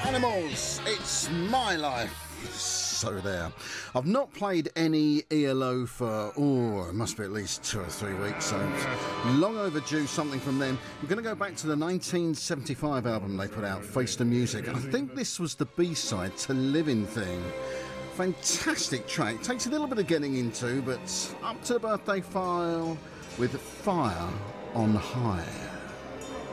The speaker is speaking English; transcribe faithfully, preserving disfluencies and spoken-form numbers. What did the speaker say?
Animals, it's my life. So there. I've not played any E L O for, oh, it must be at least two or three weeks, so long overdue something from them. I'm going to go back to the nineteen seventy-five album they put out, Face the Music. I think this was the B-side to Living Thing. Fantastic track. Takes a little bit of getting into, but up to the birthday file with Fire on High.